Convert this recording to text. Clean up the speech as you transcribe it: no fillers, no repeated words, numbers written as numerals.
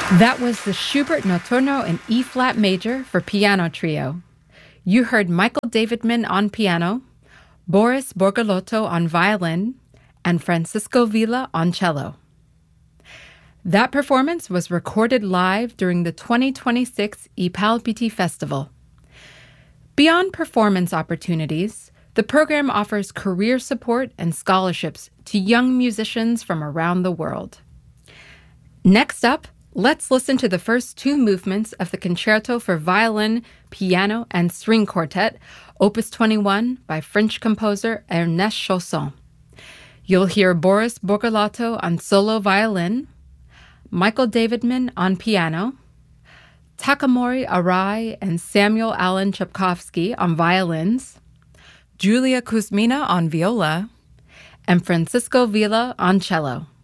That was the Schubert Notturno in E-flat major for piano trio. You heard Michael Davidman on piano, Boris Borgolotto on violin, and Francisco Villa on cello. That performance was recorded live during the 2026 ePalpiti Festival. Beyond performance opportunities, the program offers career support and scholarships to young musicians from around the world. Next up, let's listen to the first two movements of the Concerto for Violin, Piano, and String Quartet, Opus 21 by French composer Ernest Chausson. You'll hear Boris Borgolotto on solo violin, Michael Davidman on piano, Takamori Arai and Samuel Alan Chepkovsky on violins, Julia Kuzmina on viola, and Francisco Villa on cello.